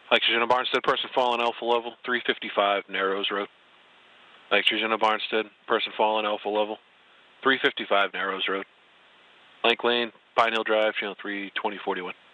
Trigena Barnstead, person fallen Alpha level, 355 Narrows Road. Trigena Barnstead, person fallen Alpha level, 355 Narrows Road. Lane, Pine Hill Drive, channel 32041.